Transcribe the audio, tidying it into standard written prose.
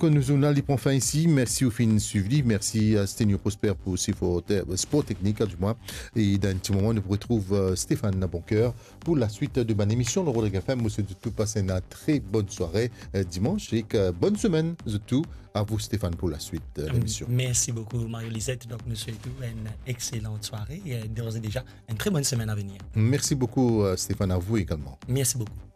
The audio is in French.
nous avons les points fin ici. Merci au fin suivi. Merci à Sténio Prosper pour sport technique, du moins. Et dans un petit moment, nous retrouvons Stéphane Naboncoeur pour la suite de mon émission. Le Rodrigue FM, vous souhaite tout passer une très bonne soirée dimanche et bonne semaine, tout. À vous, Stéphane, pour la suite de l'émission. Merci beaucoup, Mario-Lisette. Donc, nous souhaitons une excellente soirée et d'ores et déjà une très bonne semaine à venir. Merci beaucoup, Stéphane, à vous également. Merci beaucoup.